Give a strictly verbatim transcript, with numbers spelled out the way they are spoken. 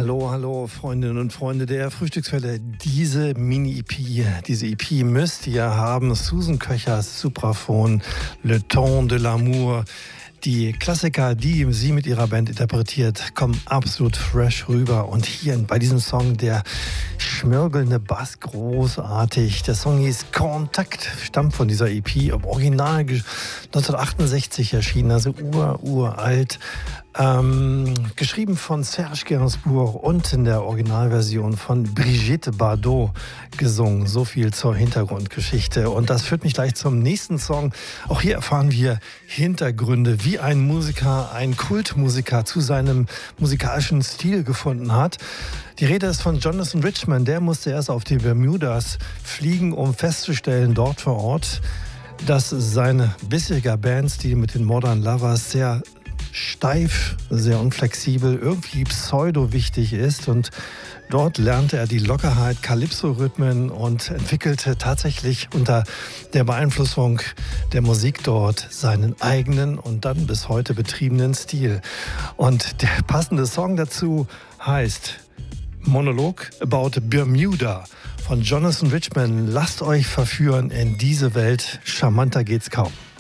Hallo, hallo, Freundinnen und Freunde der Frühstückswelle. Diese Mini-E P, diese E P müsst ihr haben. Susan Köchers Supraphon, Le Temps de l'Amour. Die Klassiker, die sie mit ihrer Band interpretiert, kommen absolut fresh rüber. Und hier bei diesem Song, der schmirgelnde Bass, großartig. Der Song hieß Kontakt, stammt von dieser E P, im Original neunzehnhundertachtundsechzig erschienen, also ur, uralt. Ähm, geschrieben von Serge Gainsbourg und in der Originalversion von Brigitte Bardot gesungen. So viel zur Hintergrundgeschichte. Und das führt mich gleich zum nächsten Song. Auch hier erfahren wir Hintergründe, wie ein Musiker, ein Kultmusiker zu seinem musikalischen Stil gefunden hat. Die Rede ist von Jonathan Richman. Der musste erst auf die Bermudas fliegen, um festzustellen, dort vor Ort, dass sein bisheriger Bandstil mit den Modern Lovers sehr steif, sehr unflexibel, irgendwie pseudo-wichtig ist. Und dort lernte er die Lockerheit, Calypso-Rhythmen und entwickelte tatsächlich unter der Beeinflussung der Musik dort seinen eigenen und dann bis heute betriebenen Stil. Und der passende Song dazu heißt Monolog about Bermuda von Jonathan Richman. Lasst euch verführen in diese Welt. Charmanter geht's kaum.